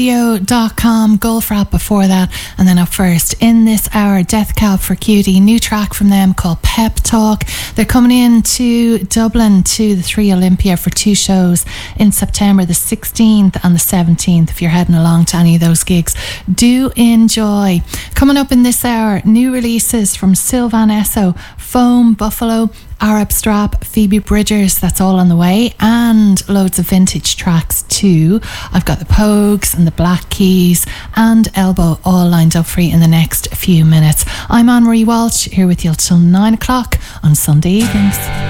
Radio.com, Goldfrapp before that, and then up first in this hour, Death Cab for Cutie, new track from them called Pep Talk. They're coming in to Dublin to the 3 Olympia for 2 shows in September, the 16th and the 17th. If you're heading along to any of those gigs, do enjoy. Coming up in this hour, new releases from Sylvan Esso, Foam, Buffalo, Arab Strap, Phoebe Bridgers, that's all on the way, and loads of vintage tracks too. I've got the Pogues and the Black Keys and Elbow all lined up for you in the next few minutes. I'm Anne-Marie Walsh, here with you till 9 o'clock on Sunday evenings.